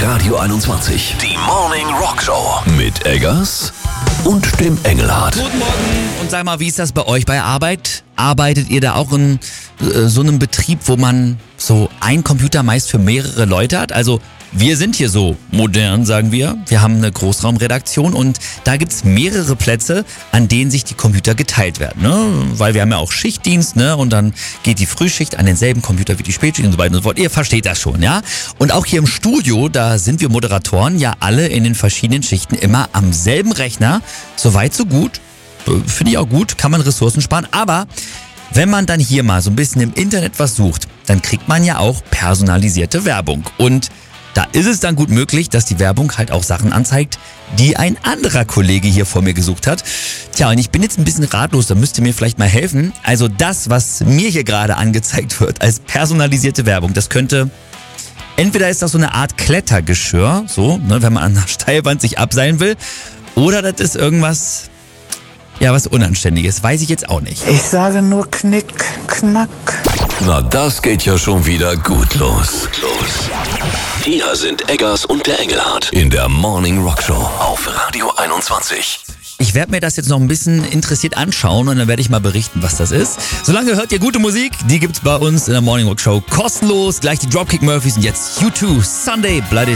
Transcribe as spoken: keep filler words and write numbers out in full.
Radio einundzwanzig. Die Morning Rock Show mit Eggers und dem Engelhardt. Guten Morgen und sag mal, wie ist das bei euch bei Arbeit? Arbeitet ihr da auch in äh, so einem Betrieb, wo man so einen Computer meist für mehrere Leute hat? Also wir sind hier so modern, sagen wir. Wir haben eine Großraumredaktion und da gibt's mehrere Plätze, an denen sich die Computer geteilt werden. Ne? Weil wir haben ja auch Schichtdienst, ne? Und dann geht die Frühschicht an denselben Computer wie die Spätschicht und so weiter und so fort. Ihr versteht das schon, ja? Und auch hier im Studio, da sind wir Moderatoren ja alle in den verschiedenen Schichten immer am selben Rechner. So weit, so gut. Finde ich auch gut, kann man Ressourcen sparen. Aber wenn man dann hier mal so ein bisschen im Internet was sucht, dann kriegt man ja auch personalisierte Werbung. Und da ist es dann gut möglich, dass die Werbung halt auch Sachen anzeigt, die ein anderer Kollege hier vor mir gesucht hat. Tja, und ich bin jetzt ein bisschen ratlos, da müsst ihr mir vielleicht mal helfen. Also das, was mir hier gerade angezeigt wird als personalisierte Werbung, das könnte... Entweder ist das so eine Art Klettergeschirr, so, ne, wenn man an einer Steilwand sich abseilen will, oder das ist irgendwas... Ja, was Unanständiges, weiß ich jetzt auch nicht. Ich sage nur Knick, Knack. Na, das geht ja schon wieder gut los. Gut los. Hier sind Eggers und der Engelhardt in der Morning Rock Show auf Radio einundzwanzig. Ich werde mir das jetzt noch ein bisschen interessiert anschauen und dann werde ich mal berichten, was das ist. Solange hört ihr gute Musik, die gibt's bei uns in der Morning Rock Show kostenlos. Gleich die Dropkick Murphys und jetzt U zwei, Sunday, Bloody